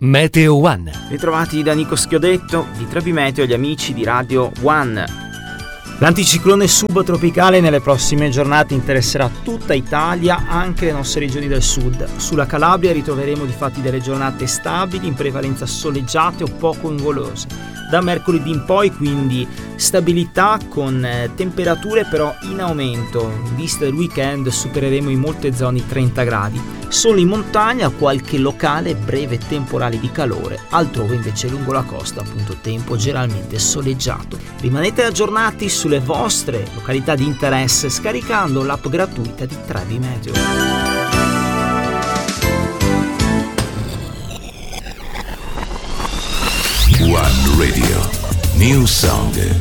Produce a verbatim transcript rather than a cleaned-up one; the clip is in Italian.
Meteo One. Ritrovati da Nico Schiodetto, di Trebi Meteo agli amici di Radio One. L'anticiclone subtropicale nelle prossime giornate interesserà tutta Italia, anche le nostre regioni del sud. Sulla Calabria ritroveremo difatti delle giornate stabili, in prevalenza soleggiate o poco nuvolose. Da mercoledì in poi quindi stabilità con eh, temperature però in aumento. In vista del weekend supereremo in molte zone i trenta gradi. Solo in montagna qualche locale breve temporale di calore, altrove invece lungo la costa appunto tempo generalmente soleggiato. Rimanete aggiornati sulle vostre località di interesse scaricando l'app gratuita di Trebi Meteo. One Radio, new song.